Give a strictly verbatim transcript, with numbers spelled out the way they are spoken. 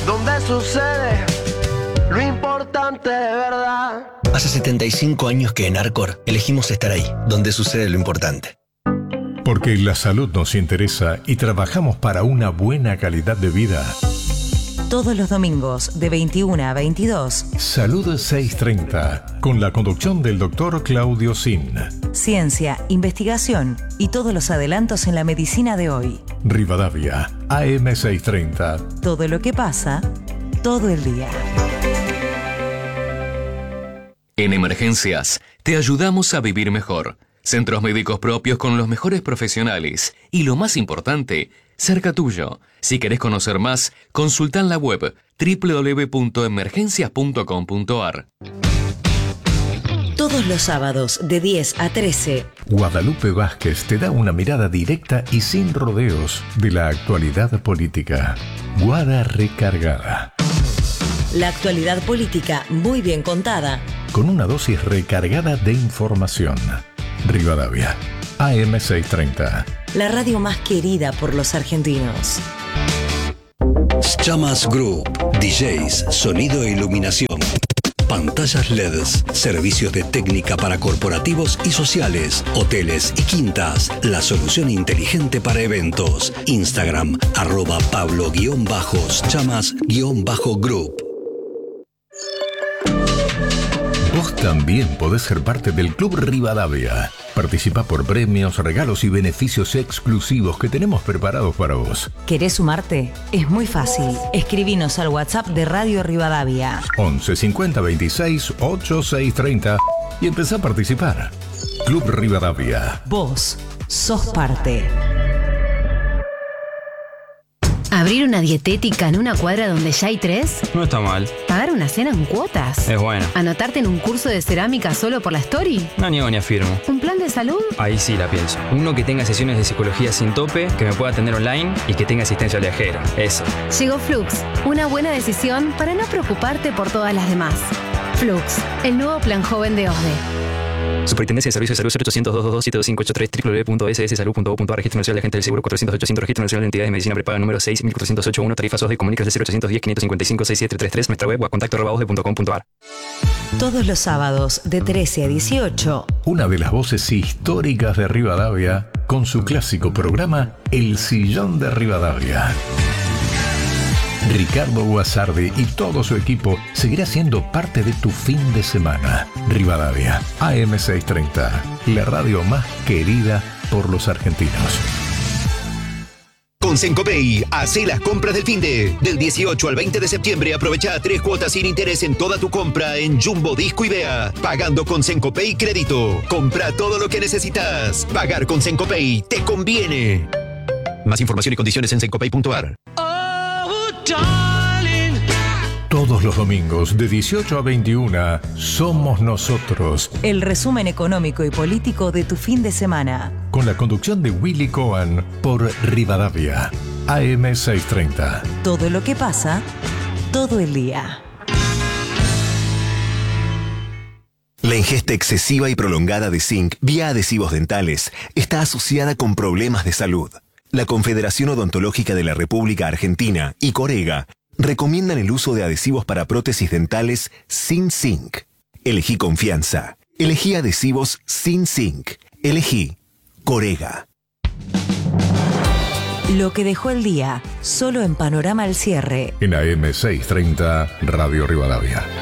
donde sucede lo importante de verdad. Hace setenta y cinco años que en Arcor elegimos estar ahí, donde sucede lo importante. Porque la salud nos interesa y trabajamos para una buena calidad de vida. Todos los domingos de veintiuna a veintidós. Salud seiscientos treinta, con la conducción del doctor Claudio Sin. Ciencia, investigación y todos los adelantos en la medicina de hoy. Rivadavia, A M seiscientos treinta. Todo lo que pasa, todo el día. En Emergencias, te ayudamos a vivir mejor. Centros médicos propios con los mejores profesionales. Y lo más importante, cerca tuyo. Si querés conocer más, consulta en la web doble u doble u doble u punto emergencias punto com punto a r. Todos los sábados de diez a trece. Guadalupe Vázquez te da una mirada directa y sin rodeos de la actualidad política. Guada Recargada. La actualidad política muy bien contada. Con una dosis recargada de información. Rivadavia, A M seiscientos treinta. La radio más querida por los argentinos. Chamas Group, D Js, sonido e iluminación, pantallas L E Ds, servicios de técnica para corporativos y sociales, hoteles y quintas, la solución inteligente para eventos. Instagram, arroba Pablo-Chamas-Group. Vos también podés ser parte del Club Rivadavia. Participa por premios, regalos y beneficios exclusivos que tenemos preparados para vos. ¿Querés sumarte? Es muy fácil. Escribinos al WhatsApp de Radio Rivadavia. once cincuenta veintiséis ochenta y seis treinta y empezá a participar. Club Rivadavia. Vos sos parte. ¿Abrir una dietética en una cuadra donde ya hay tres? No está mal. ¿Pagar una cena en cuotas? Es bueno. ¿Anotarte en un curso de cerámica solo por la story? No niego ni afirmo. ¿Un plan de salud? Ahí sí la pienso. Uno que tenga sesiones de psicología sin tope, que me pueda atender online y que tenga asistencia viajera. Eso. Llegó Flux. Una buena decisión para no preocuparte por todas las demás. Flux, el nuevo plan joven de O S D E. Superintendencia de Servicios de Salud cero ochocientos, doscientos veintidós, siete dos cinco ocho tres, doble u doble u doble u punto ese ese salud punto gov punto a r. Registro Nacional de Agentes del Seguro cuatrocientos ochocientos, Registro Nacional de Entidades de Medicina Prepaga número seis mil cuatrocientos ochenta y uno, tarifa S O S D, comunicas de cero ochocientos diez, quinientos cincuenta y cinco, sesenta y siete treinta y tres, nuestra web o a contacto arroba osde punto com punto a r. Todos los sábados de trece a dieciocho. Una de las voces históricas de Rivadavia con su clásico programa El Sillón de Rivadavia. Ricardo Guasardi y todo su equipo seguirá siendo parte de tu fin de semana. Rivadavia, A M seiscientos treinta, la radio más querida por los argentinos. Con Cencopay, hacé las compras del finde. Del dieciocho al veinte de septiembre, aprovecha tres cuotas sin interés en toda tu compra en Jumbo, Disco y Bea. Pagando con Cencopay Crédito. Compra todo lo que necesitas. Pagar con Cencopay te conviene. Más información y condiciones en cencopay punto a r. Todos los domingos de dieciocho a veintiuna, Somos Nosotros. El resumen económico y político de tu fin de semana. Con la conducción de Willy Cohen por Rivadavia, A M seiscientos treinta. Todo lo que pasa, todo el día. La ingesta excesiva y prolongada de zinc vía adhesivos dentales está asociada con problemas de salud. La Confederación Odontológica de la República Argentina y Corega recomiendan el uso de adhesivos para prótesis dentales sin zinc. Elegí confianza. Elegí adhesivos sin zinc. Elegí Corega. Lo que dejó el día, solo en Panorama al Cierre. En A M seiscientos treinta, Radio Rivadavia.